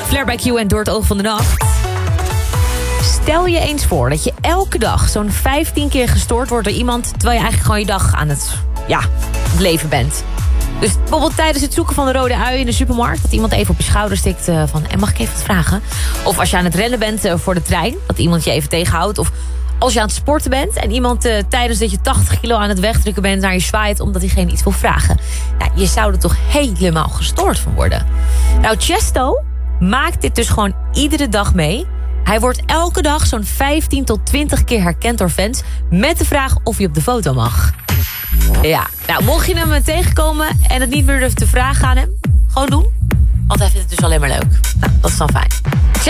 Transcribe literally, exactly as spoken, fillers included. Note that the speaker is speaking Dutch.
Flair by Q en Door het oog van de nacht. Stel je eens voor dat je elke dag zo'n vijftien keer gestoord wordt door iemand, terwijl je eigenlijk gewoon je dag aan het, ja, het leven bent. Dus bijvoorbeeld tijdens het zoeken van de rode ui in de supermarkt, dat iemand even op je schouder stikt uh, van, en mag ik even wat vragen? Of als je aan het rennen bent uh, voor de trein, dat iemand je even tegenhoudt. Of als je aan het sporten bent en iemand uh, tijdens dat je tachtig kilo aan het wegdrukken bent naar je zwaait omdat diegene iets wil vragen. Nou, je zou er toch helemaal gestoord van worden. Nou, Chesto maakt dit dus gewoon iedere dag mee. Hij wordt elke dag zo'n vijftien tot twintig keer herkend door fans met de vraag of hij op de foto mag. Ja, nou, mocht je hem tegenkomen en het niet meer durft te vragen aan hem, gewoon doen. Want hij vindt het dus alleen maar leuk. Nou, dat is dan fijn.